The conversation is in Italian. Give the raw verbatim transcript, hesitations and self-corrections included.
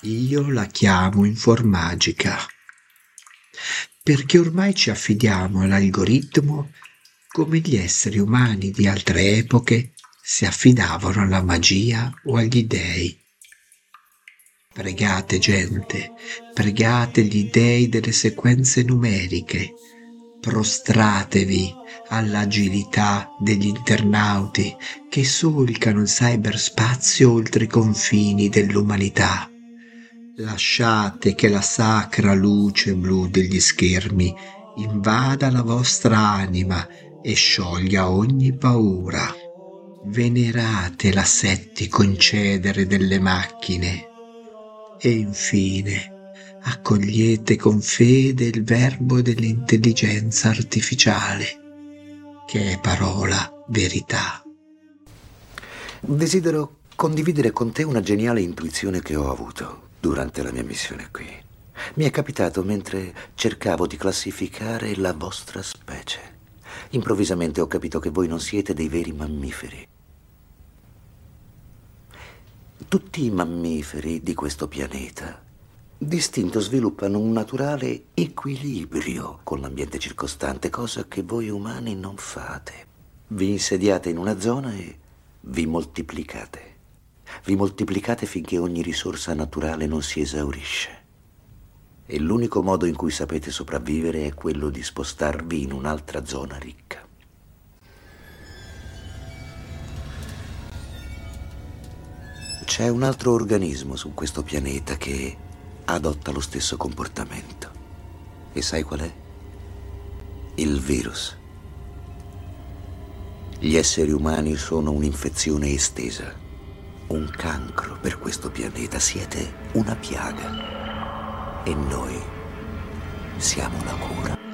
Io la chiamo informagica, perché ormai ci affidiamo all'algoritmo come gli esseri umani di altre epoche si affidavano alla magia o agli dei. Pregate, gente, pregate gli dei delle sequenze numeriche, prostratevi all'agilità degli internauti che solcano il cyberspazio oltre i confini dell'umanità. Lasciate che la sacra luce blu degli schermi invada la vostra anima e scioglia ogni paura. Venerate l'assettico incedere delle macchine e infine accogliete con fede il verbo dell'intelligenza artificiale, che è parola verità. Desidero condividere con te una geniale intuizione che ho avuto durante la mia missione qui. Mi è capitato mentre cercavo di classificare la vostra specie. Improvvisamente ho capito che voi non siete dei veri mammiferi. Tutti i mammiferi di questo pianeta, d'istinto, sviluppano un naturale equilibrio con l'ambiente circostante, cosa che voi umani non fate. Vi insediate in una zona e vi moltiplicate. Vi moltiplicate finché ogni risorsa naturale non si esaurisce. E l'unico modo in cui sapete sopravvivere è quello di spostarvi in un'altra zona ricca. C'è un altro organismo su questo pianeta che adotta lo stesso comportamento. E sai qual è? Il virus. Gli esseri umani sono un'infezione estesa, un cancro per questo pianeta. Siete una piaga e noi siamo la cura.